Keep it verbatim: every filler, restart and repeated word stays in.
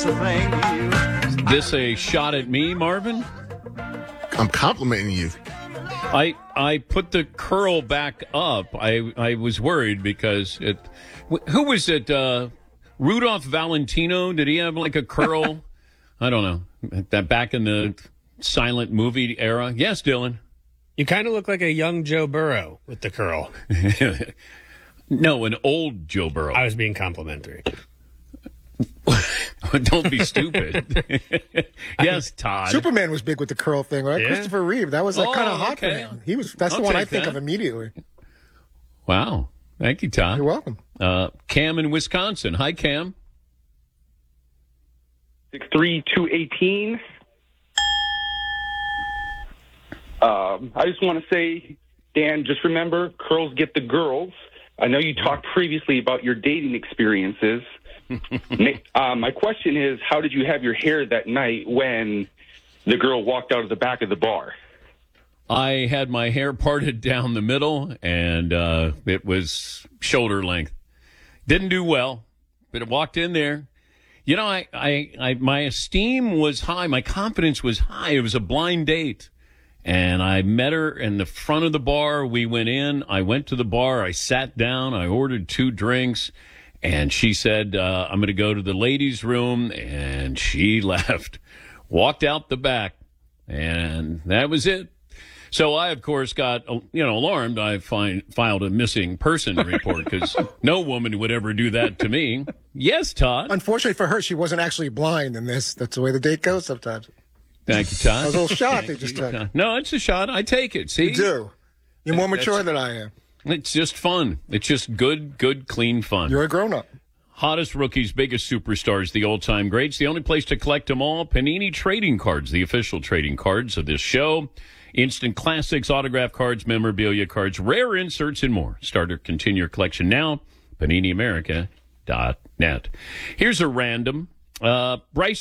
Is this a shot at me, Marvin? I'm complimenting you. I I put the curl back up. I I was worried because it. Who was it? Uh, Rudolph Valentino? Did he have like a curl? I don't know. That back in the silent movie era. Yes, Dylan. You kind of look like a young Joe Burrow with the curl. No, an old Joe Burrow. I was being complimentary. Don't be stupid. Yes, Todd. Superman was big with the curl thing, right? Yeah. Christopher Reeve. That was like Oh, kind of hot okay. for him. He was. That's I'll the one I take think that. of immediately. Wow. Thank you, Todd. You're welcome. Uh, Cam in Wisconsin. Hi, Cam. six three two eighteen. Um, I just want to say, Dan, just remember, curls get the girls. I know you talked previously about your dating experiences. uh, my question is, how did you have your hair that night when the girl walked out of the back of the bar? I had my hair parted down the middle, and uh, it was shoulder length. Didn't do well, but it walked in there. You know, I, I, I, my esteem was high. My confidence was high. It was a blind date. And I met her in the front of the bar. We went in. I went to the bar. I sat down. I ordered two drinks. And she said, uh, I'm going to go to the ladies' room. And she left, walked out the back. And that was it. So I, of course, got, you know, alarmed. I find, filed a missing person report because no woman would ever do that to me. Yes, Todd. Unfortunately for her, she wasn't actually blind in this. That's the way the date goes sometimes. Thank you, Todd. That was a little shot they just took. No, it's a shot. I take it. See? You do. You're more mature than I am. It's just fun. It's just good, good, clean fun. You're a grown-up. Hottest rookies, biggest superstars, the old-time greats. The only place to collect them all, Panini Trading Cards, the official trading cards of this show. Instant classics, autograph cards, memorabilia cards, rare inserts, and more. Start or continue your collection now. Panini America dot net. Here's a random. Uh, Bryce